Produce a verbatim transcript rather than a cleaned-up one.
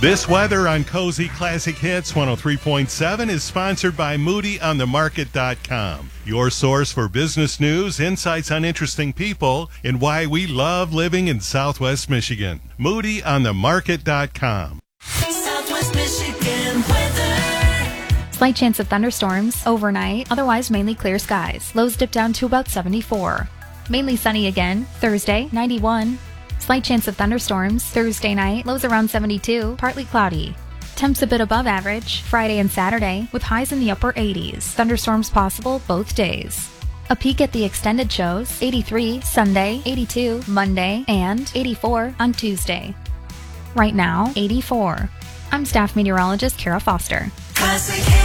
This weather on Cozy Classic Hits one oh three point seven is sponsored by Moody on the Market dot com, your source for business news, insights on interesting people, and why we love living in Southwest Michigan. Moody on the Market dot com. Southwest Michigan weather. Slight chance of thunderstorms overnight, otherwise mainly clear skies. Lows dip down to about seventy-four. Mainly sunny again. Thursday, ninety-one. Slight chance of thunderstorms Thursday night, lows around seventy-two, partly cloudy. Temps a bit above average Friday and Saturday, with highs in the upper eighties. Thunderstorms possible both days. A peek at the extended shows: eighty-three Sunday, eighty-two Monday, and eighty-four on Tuesday. Right now, eighty-four. I'm staff meteorologist Kara Foster. Classic